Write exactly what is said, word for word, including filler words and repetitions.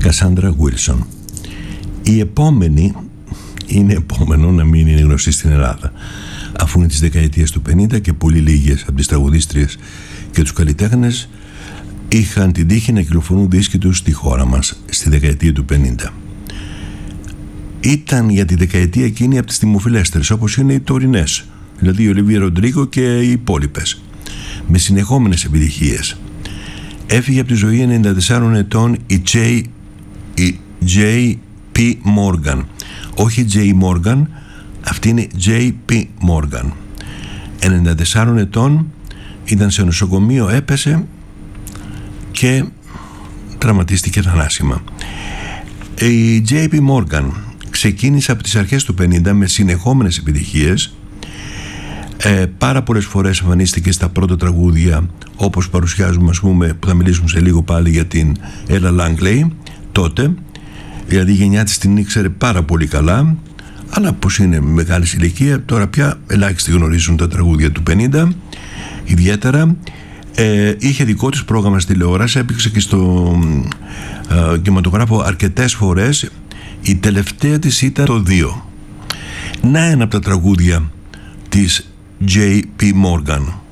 Κασάντρα Γουίλσον. Η επόμενη είναι επόμενο να μην είναι γνωστή στην Ελλάδα, αφού είναι τις δεκαετίες του πενήντα και πολύ λίγες από τις τραγουδίστριες και τους καλλιτέχνες είχαν την τύχη να κυκλοφορούν δίσκοι τους στη χώρα μας στη δεκαετία του πενήντα. Ήταν για τη δεκαετία εκείνη από τις δημοφιλέστερες, όπως είναι οι τωρινές, δηλαδή η Ολιβία Ροντρίγκο και οι υπόλοιπες, με συνεχόμενες επιτυχίες. Έφυγε από τη ζωή ενενήντα τεσσάρων ετών η J, η J P Morgan. Όχι J Morgan, αυτή είναι J P Morgan. ενενήντα τεσσάρων ετών, ήταν σε νοσοκομείο, έπεσε και τραυματίστηκε θανάσιμα. Η J P Morgan ξεκίνησε από τις αρχές του πενήντα με συνεχόμενες επιτυχίες. Ε, πάρα πολλές φορές εμφανίστηκε στα πρώτα τραγούδια, όπως παρουσιάζουμε, ας πούμε, που θα μιλήσουμε σε λίγο πάλι για την Ella Langley τότε. Δηλαδή η γενιά της την ήξερε πάρα πολύ καλά, αλλά πως είναι μεγάλη ηλικία, τώρα πια ελάχιστοι γνωρίζουν τα τραγούδια του πενήντα ιδιαίτερα. Ε, είχε δικό της πρόγραμμα στη τηλεόραση, έπαιξε και στο ε, κινηματογράφο αρκετές φορές. Η τελευταία της ήταν το δύο. Να ένα από τα τραγούδια της J P Morgan.